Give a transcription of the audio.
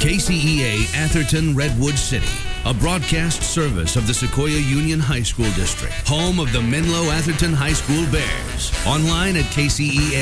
KCEA Atherton Redwood City, a broadcast service of the Sequoia Union High School District, home of the Menlo Atherton High School Bears. Online at KCEA